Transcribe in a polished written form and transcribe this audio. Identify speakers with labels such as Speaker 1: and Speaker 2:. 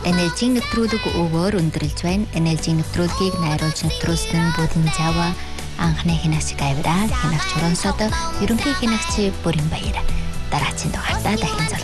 Speaker 1: Энержийн нэвтрүүлэг өгөөр өндөрлж байна. Энержийн нэвтрүүлгийг найруулж нэвтрүүлсэн Бүдэн Зава анхны хинагч Гавраа, хинагч Уронсод, ерөнхий хинагч Бүрэн Баяр. Дараагийн дугаартаа дахин